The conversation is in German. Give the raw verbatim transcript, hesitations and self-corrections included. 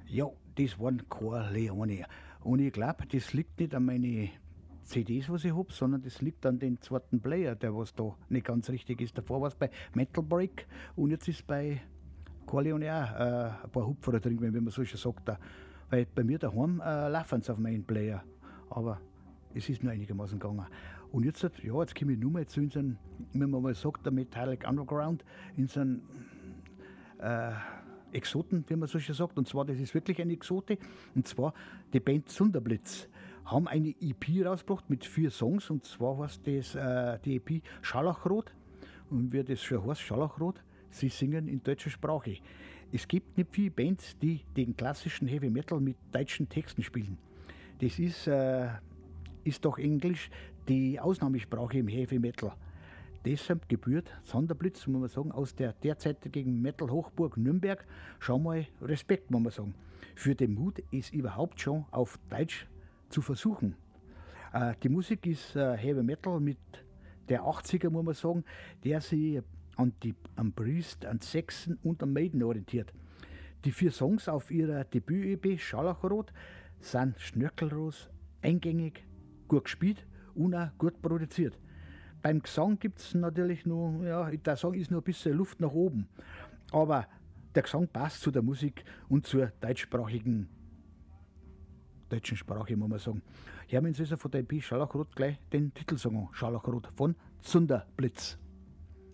Ja, das waren Corleone. Und ich glaube, das liegt nicht an meine C Ds, was ich habe, sondern das liegt an den zweiten Player, der was da nicht ganz richtig ist. Davor war es bei Metal Break und jetzt ist bei Corleone auch äh, ein paar Hupfer drin, wenn man so schon sagt. Da. Weil bei mir daheim äh, laufen sie auf meinen Player. Aber es ist nur einigermaßen gegangen. Und jetzt, ja, jetzt komme ich nur mal zu unseren, wenn man mal sagt, der Metallic Underground, in so einem äh, Exoten, wie man so schön sagt. Und zwar, das ist wirklich eine Exote. Und zwar die Band Sunderblitz haben eine E P rausgebracht mit vier Songs. Und zwar heißt das äh, die E P Scharlachrot. Und wie das schon heißt, Scharlachrot, sie singen in deutscher Sprache. Es gibt nicht viele Bands, die den klassischen Heavy Metal mit deutschen Texten spielen. Das ist, äh, ist doch Englisch die Ausnahmesprache im Heavy Metal. Deshalb gebührt Sunderblitz, muss man sagen, aus der derzeitigen Metal-Hochburg Nürnberg schon mal Respekt, muss man sagen, für den Mut, es überhaupt schon auf Deutsch zu versuchen. Äh, die Musik ist äh, Heavy Metal mit der achtziger, muss man sagen, der sich an, die, an Priest, an Saxon und an Maiden orientiert. Die vier Songs auf ihrer Debüt-E P Scharlachrot sind schnörkellos, eingängig, gut gespielt und auch gut produziert. Beim Gesang gibt es natürlich noch, ja, der Song ist noch ein bisschen Luft nach oben. Aber der Gesang passt zu der Musik und zur deutschsprachigen, deutschen Sprache, muss man sagen. Hören wir uns also von der E P Scharlachrot gleich den Titelsong an. Scharlachrot von Sunderblitz.